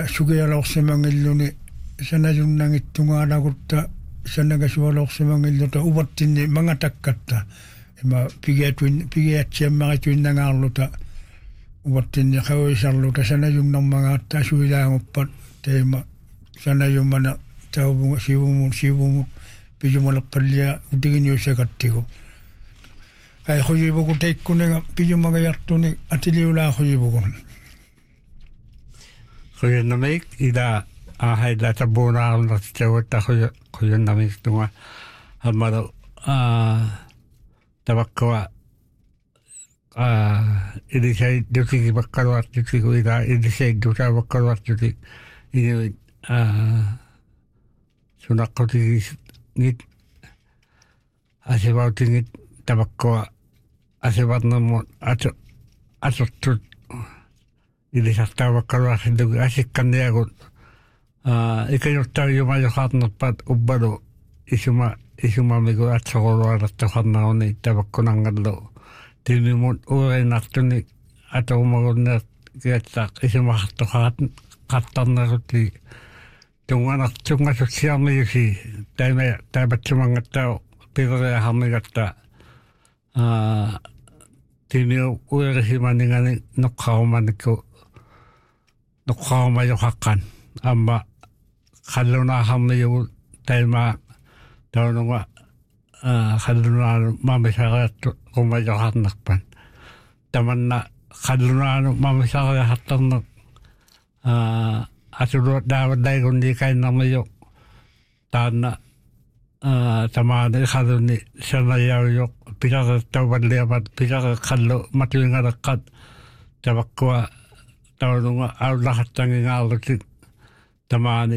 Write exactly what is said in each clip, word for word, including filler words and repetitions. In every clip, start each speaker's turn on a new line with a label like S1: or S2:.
S1: sukialorsimangilluni sanajunnangittungaalaagutta sanagasualorsimangilluta uvattinni mangatakkatta ima pigiatuin pigiatsiammarituinnangaarluta uvattinni qawisarluta sanajunnarmangaatta suilaanguppat teima sanajummana taubunga sivumun sivumun pijumaleqqallia utiginiussakattigu ai khoyibugu teikkunega pijumagajartuni atiliulaa khoyibugun
S2: khoyennamik ida ahaida tabunaarna tawata khoy khoyennamik tunga hamaro a tabakwa a idisai duki bakkarwat duki ida idisai duta bakkarwat duki ini a sunakoti nit asebautingit tabakwa asebadnamo ato ato tut ili sattava kalua hindu asikkanneagut ikayortar yumajohatnappat ubbalo isuma isuma migu atsogoluarattahannaoni tabakkunangallo timimut uurinattuni ataumagunneat kiatsaq isumahartohaat qattarnerutti tunganak tungasuttiarmiyusi taima taimatsumangattao pirereaharmigatta timio uerisimaningani noqqarumanikku noqqarumajohaqqan amma qallunaaharmiyugu taima taununga qallunaalu mamisariattu qumajoharnarpan tamanna qallunaalu mamisariahartarneq asuluat daavallaigunni kainnermiyo taanna tamaani khaduni sernayauyoq pisarertauvalliamat pisare qallu matuingaleqqat tavakkua taununga aullartangingaarlutik tamaani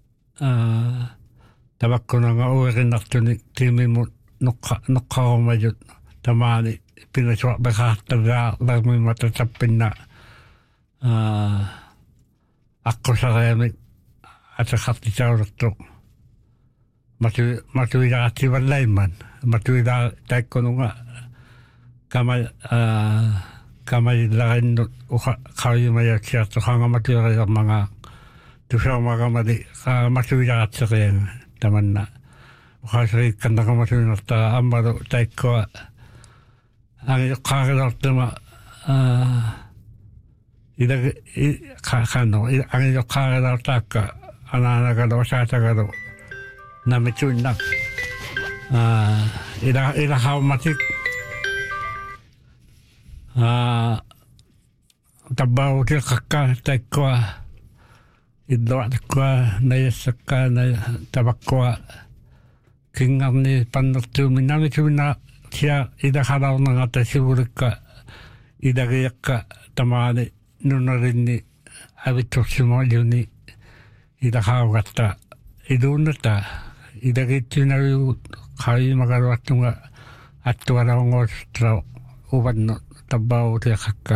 S2: tavakkunanga uerinartuni timimut noqqa noqqarumayut tamaani pinasuaq beqaartagaa lermimata tappinna аққусариамик атеқартитаулертоқ мату матуиларативаллайман матуилаа тааккунунга кама а камаиллариннут уха қавимаяатсиартоқанга матуириермангаа тусаамагамали қаа матуиларатсерианга таманна ухасерикканнакаматуинертаа аммалу таиккуа ангиоққаагилартума а ida khano ang yo khara taka anana ga do sa ta ga do na me chu na ah ida ida how much ah tabau ti khakka ta kwa idlo kwa na yasaka na tabakwa kingamni pannertu minami chu na tia ida khara na ta sibulka ida ga tamane nunarinni avittorsimaliuni idaqaavatta iluunnata idagittunaru qaimagaruattunga attualaungoorstrau uvannu tabbaautiaqaqqa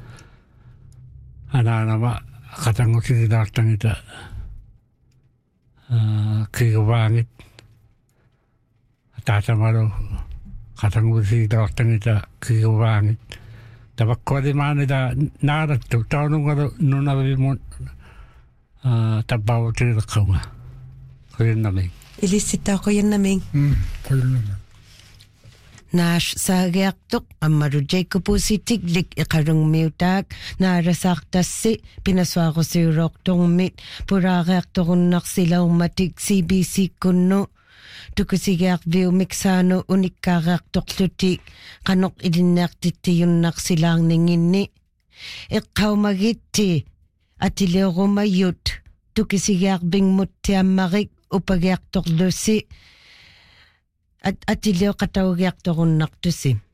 S2: anaanama qatangusigilaartangita kiguvaangit taatamalu qatangusigilaartangita kiguvaangit tabakkodi maanida naarattu taunungaru nunavimun tabbaautileqqaunga qoyannami
S3: ilissittaa qoyannami
S1: mm qoyannami
S3: naash saagiaqtuq ammaru jacobusitik lik iqarungmiutaak naarasaartassi pinasuaqusiuroortormit puraareartorunnersilaumatik C B C kunnu tukusigiarviu miksaanu unikkaariartorluti qanoq ilinneartittiyunnarsilaarninginni eqqaumagitti atiliurumayut tukisigiarbingmuttiammarik upagiartorlussi atiliuqataugiartorunnartusi